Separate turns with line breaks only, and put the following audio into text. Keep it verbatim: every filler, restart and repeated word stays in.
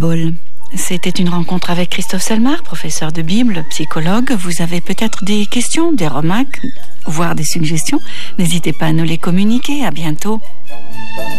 paraboles. C'était une rencontre avec Christophe Selmar, professeur de Bible, psychologue. Vous avez peut-être des questions, des remarques, voire des suggestions. N'hésitez pas à nous les communiquer. À bientôt.